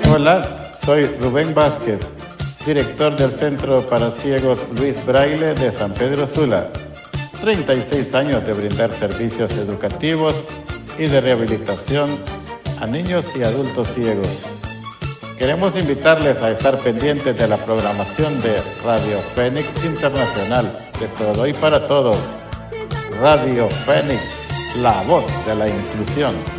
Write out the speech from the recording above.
Hola, soy Rubén Vázquez, director del Centro para Ciegos Luis Braille de San Pedro Sula. 36 años de brindar servicios educativos y de rehabilitación a niños y adultos ciegos. Queremos invitarles a estar pendientes de la programación de Radio Fénix Internacional, de todo y para todos. Radio Fénix, la voz de la inclusión.